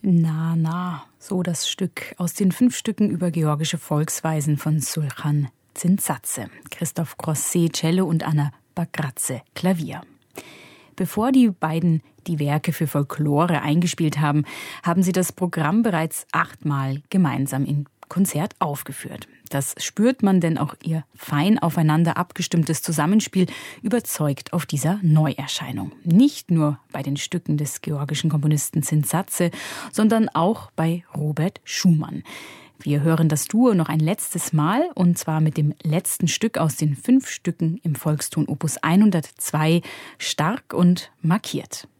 Na, na, so das Stück aus den 5 Stücken über georgische Volksweisen von Sulhan Zinsatze, Christoph Grosset Cello und Anna Bagratze Klavier. Bevor die beiden die Werke für Folklore eingespielt haben, haben sie das Programm bereits 8-mal gemeinsam im Konzert aufgeführt. Das spürt man, denn auch ihr fein aufeinander abgestimmtes Zusammenspiel überzeugt auf dieser Neuerscheinung. Nicht nur bei den Stücken des georgischen Komponisten Zinsatze, sondern auch bei Robert Schumann. Wir hören das Duo noch ein letztes Mal, und zwar mit dem letzten Stück aus den 5 Stücken im Volkston Opus 102, Stark und markiert.